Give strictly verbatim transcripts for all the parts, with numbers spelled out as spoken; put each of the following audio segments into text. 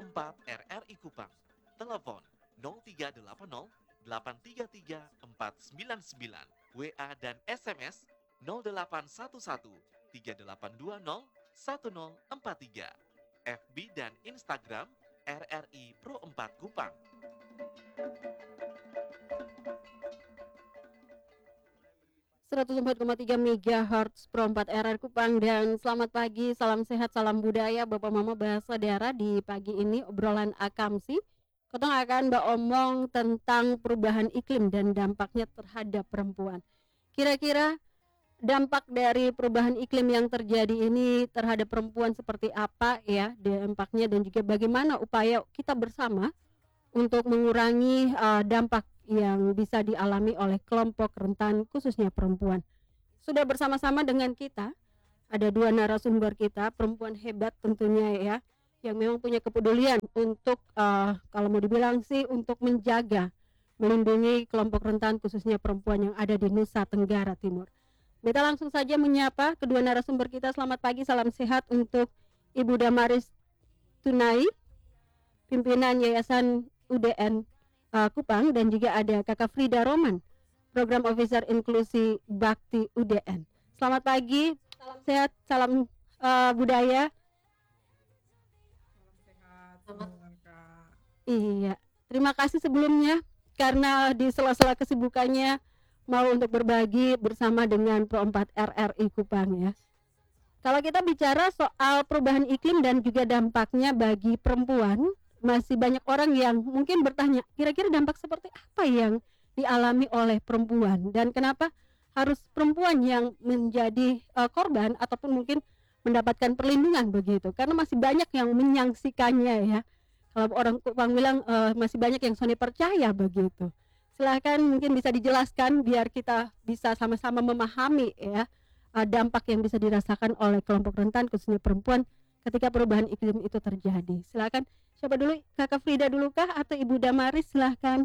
empat R R I Kupang. Telepon nol tiga delapan nol delapan tiga tiga empat sembilan sembilan. W A dan S M S nol delapan satu satu tiga delapan dua nol satu nol empat tiga. F B dan Instagram R R I Pro empat Kupang. seratus empat koma tiga megahertz Pro empat R R Kupang. Dan selamat pagi, salam sehat, salam budaya Bapak Mama bahasa daerah. Di pagi ini obrolan akamsi Kotong akan omong tentang perubahan iklim dan dampaknya terhadap perempuan. Kira-kira dampak dari perubahan iklim yang terjadi ini terhadap perempuan seperti apa ya dampaknya, dan juga bagaimana upaya kita bersama untuk mengurangi uh, dampak yang bisa dialami oleh kelompok rentan khususnya perempuan. Sudah bersama-sama dengan kita ada dua narasumber kita, perempuan hebat tentunya ya, yang memang punya kepedulian untuk uh, kalau mau dibilang sih untuk menjaga, melindungi kelompok rentan khususnya perempuan yang ada di Nusa Tenggara Timur. Kita langsung saja menyapa kedua narasumber kita. Selamat pagi, salam sehat untuk Ibu Damaris Tunai, pimpinan Yayasan U D N uh, Kupang, dan juga ada Kakak Frida Roman, Program Officer Inklusi Bakti U D N. Selamat pagi, salam sehat, salam uh, budaya. Salam sehat semua, Kak. Iya, terima kasih sebelumnya karena di sela-sela kesibukannya mau untuk berbagi bersama dengan Pro empat R R I Kupang ya. Kalau kita bicara soal perubahan iklim dan juga dampaknya bagi perempuan, masih banyak orang yang mungkin bertanya, kira-kira dampak seperti apa yang dialami oleh perempuan dan kenapa harus perempuan yang menjadi uh, korban ataupun mungkin mendapatkan perlindungan begitu, karena masih banyak yang menyaksikannya ya. Kalau orang Kupang bilang uh, masih banyak yang Sony percaya begitu. Silahkan mungkin bisa dijelaskan biar kita bisa sama-sama memahami ya uh, dampak yang bisa dirasakan oleh kelompok rentan khususnya perempuan ketika perubahan iklim itu terjadi. Silahkan, siapa dulu, Kakak Frida dulu kah atau Ibu Damaris? Silahkan.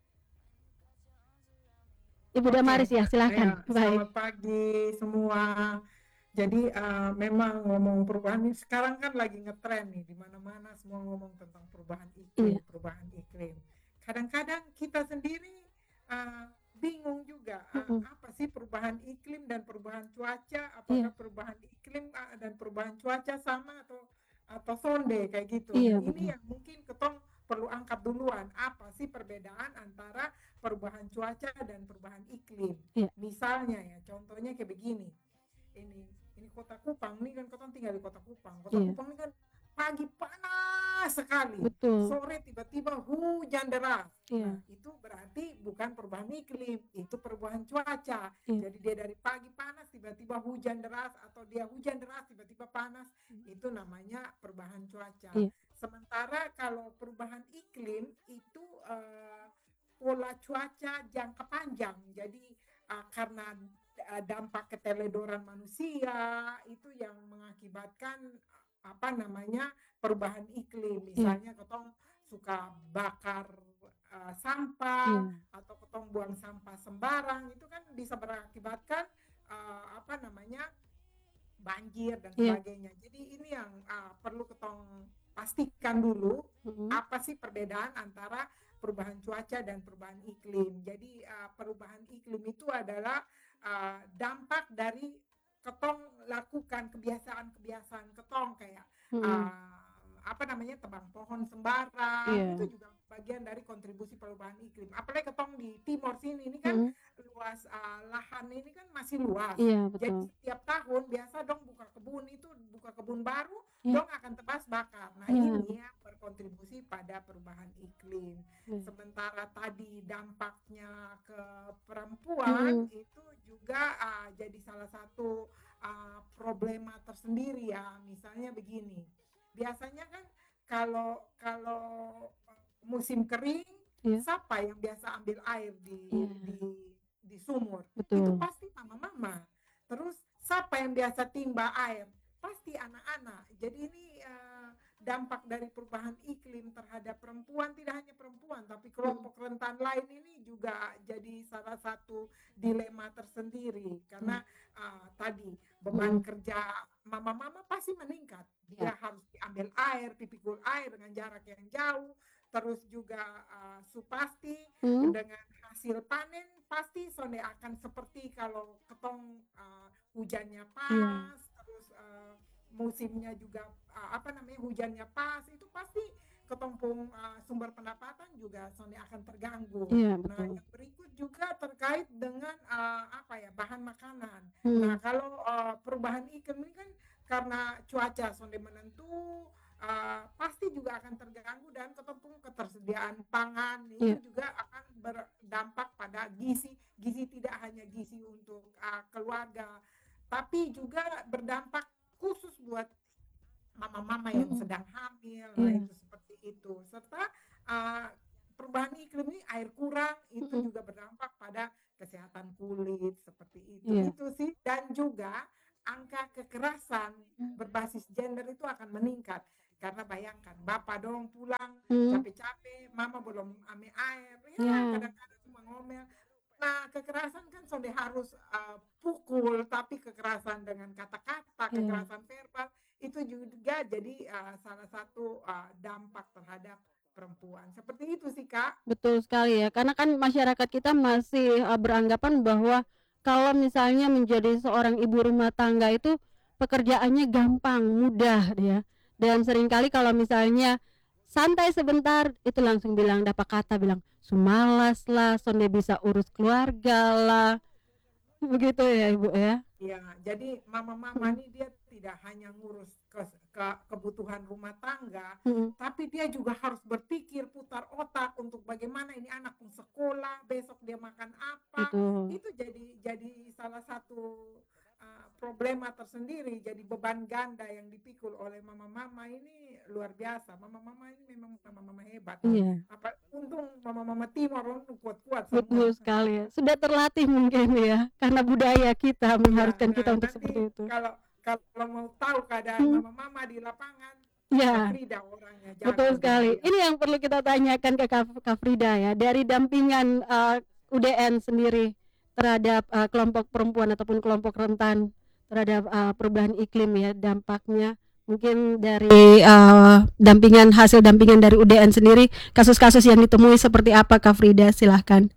Ibu Oke, Damaris ya, silahkan. ya, Baik. selamat pagi semua. Jadi uh, memang ngomong perubahan ini sekarang kan lagi ngetren nih, di mana-mana semua ngomong tentang perubahan iklim, Iya. perubahan iklim. Kadang-kadang kita sendiri uh, bingung juga uh, Mm-mm. apa sih perubahan iklim dan perubahan cuaca? Iya. Apakah perubahan iklim uh, dan perubahan cuaca sama atau atau sonde kayak gitu? Iya, Nah, betul. ini yang mungkin ketong perlu angkat duluan. Apa sih perbedaan antara perubahan cuaca dan perubahan iklim? Iya. Misalnya ya, contohnya kayak begini. Ini ini kota Kupang ini kan, kota tinggal di kota Kupang. Kota Iya. Kupang ini kan pagi panas sekali, Betul. sore tiba-tiba hujan deras. Iya. Nah, itu berarti bukan perubahan iklim, itu perubahan cuaca. Iya. Jadi dia dari pagi panas tiba-tiba hujan deras, atau dia hujan deras tiba-tiba panas, itu namanya perubahan cuaca. Iya. Sementara kalau perubahan iklim itu uh, pola cuaca jangka panjang. Jadi uh, karena uh, dampak keteledoran manusia itu yang mengakibatkan uh, apa namanya perubahan iklim. Misalnya Iya. ketong suka bakar uh, sampah, Iya. atau ketong buang sampah sembarang, itu kan bisa berakibatkan uh, apa namanya banjir dan Iya. sebagainya. Jadi ini yang uh, perlu ketong pastikan dulu, Mm-mm. apa sih perbedaan antara perubahan cuaca dan perubahan iklim. Jadi uh, perubahan iklim itu adalah uh, dampak dari ketong lakukan kebiasaan-kebiasaan ketong, kayak Mm-mm. uh, apa namanya tebang pohon sembarang. Iya. Itu juga bagian dari kontribusi perubahan iklim. Apalagi ketong di timur sini ini kan Mm-mm. luas uh, lahan ini kan masih luas. Iya, Jadi betul. setiap tahun biasa dong buka kebun itu, buka kebun baru, Iya. dong akan tebas bakar. Nah, Iya. ini yang berkontribusi pada perubahan iklim. Iya. Sementara tadi dampaknya ke perempuan Mm-mm. itu juga uh, jadi salah satu uh, problema tersendiri ya. Misalnya begini, biasanya kan kalau kalau musim kering, Iya. siapa yang biasa ambil air di Iya. di di sumur? Betul. Itu pasti mama-mama. Terus siapa yang biasa timba air? Pasti anak-anak. Jadi ini uh, dampak dari perubahan iklim terhadap perempuan, tidak hanya perempuan, tapi kelompok rentan lain ini juga jadi salah satu dilema tersendiri. Karena uh, tadi beban Hmm. kerja mama-mama pasti meningkat. Ya. Dia harus diambil air, dipikul air dengan jarak yang jauh. Terus juga uh, supasti Hmm. dengan hasil panen pasti sonde akan seperti kalau ketong uh, hujannya pas, terus uh, musimnya juga uh, apa namanya hujannya pas, itu pasti ketumpung uh, sumber pendapatan juga sonde akan terganggu. Iya, Nah, betul. yang berikut juga terkait dengan uh, apa ya bahan makanan. Hmm. Nah, kalau uh, perubahan iklim ini kan karena cuaca sonde menentu, uh, pasti juga akan terganggu dan ketumpung ketersediaan pangan itu Iya. juga akan berdampak pada gizi. Gizi tidak hanya gizi untuk uh, keluarga, tapi juga berdampak khusus buat mama-mama yang Mm-mm. sedang hamil. Nah, Iya. itu seperti itu. Serta uh, perubahan iklim ini air kurang itu Mm-mm. juga berdampak pada kesehatan kulit seperti itu. Iya. Itu sih. Dan juga angka kekerasan berbasis gender itu akan meningkat. Karena bayangkan, bapak dong pulang Hmm. capek-capek, mama belum ambil air, ya Iya. kadang-kadang cuma ngomel. Nah, kekerasan kan sonde harus uh, pukul, tapi kekerasan dengan kata-kata, Iya. kekerasan verbal, itu juga jadi uh, salah satu uh, dampak terhadap perempuan. Seperti itu sih, Kak. Betul sekali ya, karena kan masyarakat kita masih uh, beranggapan bahwa kalau misalnya menjadi seorang ibu rumah tangga itu pekerjaannya gampang, mudah ya. Dan seringkali kalau misalnya santai sebentar itu langsung bilang dapat kata bilang sumalas lah, sonde bisa urus keluarga lah. Begitu ya Ibu ya. Ya, jadi mama-mama ini dia tidak hanya ngurus ke, ke kebutuhan rumah tangga, Hmm. tapi dia juga harus berpikir putar otak untuk bagaimana ini anak pun sekolah, besok dia makan apa. Betul. Itu jadi jadi salah satu uh, problema tersendiri, jadi beban ganda yang dipikul oleh mama-mama ini luar biasa. Mama-mama ini memang mama-mama hebat. Iya. Apa untung mama-mama timur orang kuat-kuat Betul semua. sekali ya. Sudah terlatih mungkin ya, karena budaya kita Ya, mengharuskan nah kita untuk nanti seperti itu. kalau kalau mau tahu keadaan Hmm. mama-mama di lapangan, Ya, Kak Frida orangnya jago betul sekali. dia. Ini yang perlu kita tanyakan ke Kak, Kak Frida ya, dari dampingan uh, U D N sendiri terhadap uh, kelompok perempuan ataupun kelompok rentan terhadap uh, perubahan iklim ya, dampaknya. Mungkin dari uh, dampingan hasil dampingan dari U D N sendiri, kasus-kasus yang ditemui seperti apa Kak Frida? Silahkan.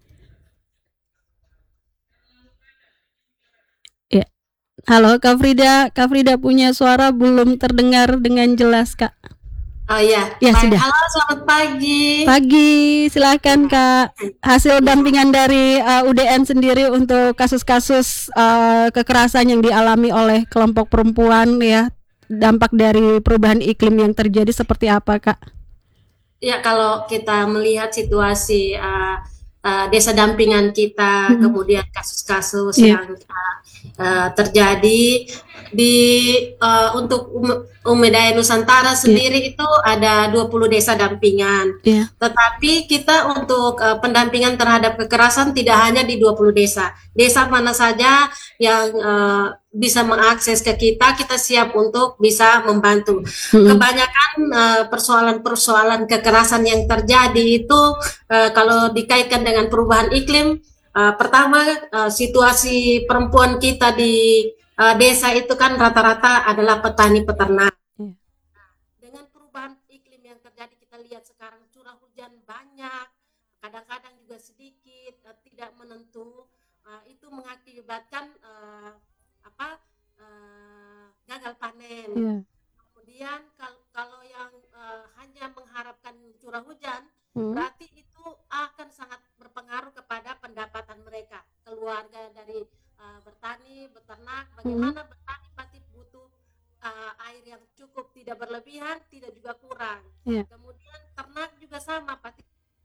Ya. Halo Kak Frida, Kak Frida punya suara belum terdengar dengan jelas Kak. Oh iya, Ya, baik. sudah. Halo, selamat pagi. Pagi, silahkan Kak. Hasil dampingan dari uh, U D N sendiri untuk kasus-kasus uh, kekerasan yang dialami oleh kelompok perempuan ya, dampak dari perubahan iklim yang terjadi seperti apa Kak? Ya, kalau kita melihat situasi uh, uh, desa dampingan kita, Hmm. kemudian kasus-kasus Iya. yang uh, uh, terjadi di uh, untuk Um- Umedaya Nusantara sendiri itu ada dua puluh desa dampingan. Iya. Tetapi kita untuk uh, pendampingan terhadap kekerasan tidak hanya di dua puluh desa. Desa mana saja yang uh, bisa mengakses ke kita, kita siap untuk bisa membantu. Hmm. Kebanyakan uh, persoalan-persoalan kekerasan yang terjadi itu uh, kalau dikaitkan dengan perubahan iklim, uh, pertama uh, situasi perempuan kita di uh, desa itu kan rata-rata adalah petani peternak. Iya. Dengan perubahan iklim yang terjadi, kita lihat sekarang curah hujan banyak, kadang-kadang juga sedikit, uh, tidak menentu, uh, itu mengakibatkan uh, apa uh, gagal panen. Iya. Kemudian kal- kalau yang uh, hanya mengharapkan curah hujan, Hmm. berarti itu akan sangat berpengaruh kepada pendapatan mereka, keluarga dari uh, bertani, beternak. Bagaimana bertani pasti butuh uh, air yang cukup, tidak berlebihan, tidak juga kurang. Iya. Kemudian ternak juga sama, pasti.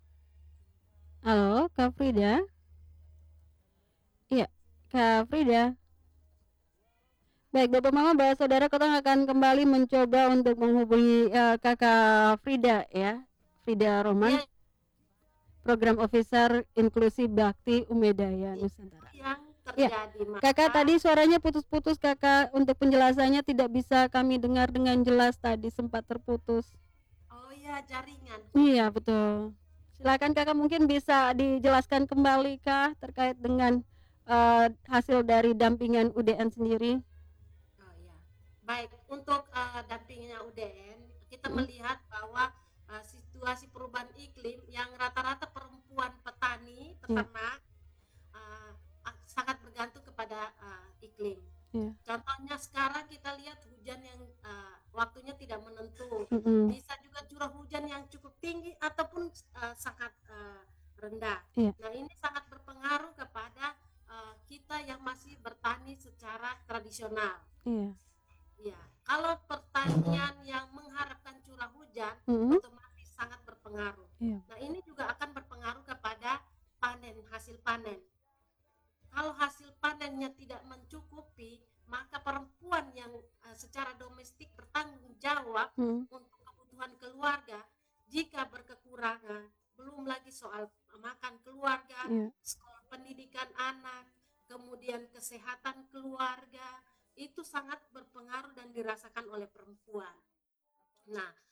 Halo Kak Frida. Iya, Kak Frida. Baik, Bapak Mama, Bapak Saudara, kita akan kembali mencoba untuk menghubungi uh, Kakak Frida ya, Frida Roman, Ya, Program Officer Inklusi Bakti Umedaya Nusantara. yang Ya, terjadi. Kakak Maka tadi suaranya putus-putus Kakak, untuk penjelasannya tidak bisa kami dengar dengan jelas tadi, sempat terputus. oh ya, jaringan. Iya, betul. Silakan Kakak, mungkin bisa dijelaskan kembali kah terkait dengan eh, hasil dari dampingan U D N sendiri? Oh ya, baik. Untuk uh, dampingannya U D N, kita Mm. melihat bahwa uh, situasi perubahan iklim yang rata-rata perempuan petani, Iya. peternak, uh, ak- sangat bergantung kepada uh, iklim. Iya. Contohnya sekarang kita lihat hujan yang uh, waktunya tidak menentu, Mm-mm. bisa juga curah hujan yang cukup tinggi ataupun uh, sangat uh, rendah. Iya. Nah ini sangat berpengaruh kepada uh, kita yang masih bertani secara tradisional. Iya. Ya, kalau pertanian yang mengharapkan curah hujan, Mm-mm. otomatis sangat berpengaruh. Iya. Nah ini juga akan berpengaruh kepada panen, hasil panen. Kalau hasil panennya tidak mencukupi, maka perempuan yang uh, secara domestik bertanggung jawab Mm. untuk kebutuhan keluarga, jika berkekurangan, belum lagi soal makan keluarga, Iya. sekolah pendidikan anak, kemudian kesehatan keluarga, itu sangat berpengaruh dan dirasakan oleh perempuan. Nah,